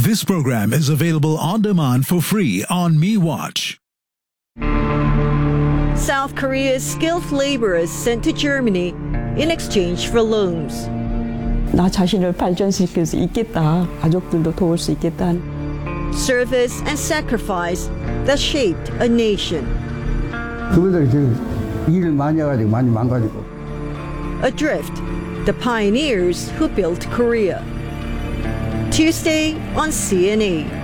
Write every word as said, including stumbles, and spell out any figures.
This program is available on demand for free on MeWatch. South Korea's skilled laborers sent to Germany in exchange for loans. 나 자신을 발전시킬 수 있겠다. 가족들도 도울 수 있겠다. Service and sacrifice that shaped a nation. 그분들이 지금 일을 많이 해가지고 많이 망가지고. Adrift, the pioneers who built Korea. Tuesday on C N A.